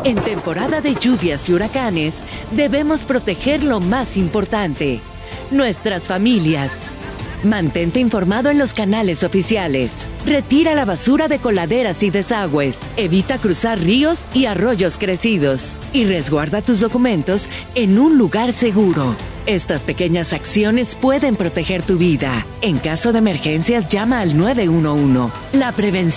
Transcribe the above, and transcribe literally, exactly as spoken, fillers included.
En temporada de lluvias y huracanes, debemos proteger lo más importante, nuestras familias. Mantente informado en los canales oficiales. Retira la basura de coladeras y desagües. Evita cruzar ríos y arroyos crecidos. Y resguarda tus documentos en un lugar seguro. Estas pequeñas acciones pueden proteger tu vida. En caso de emergencias, llama al nueve uno uno. La prevención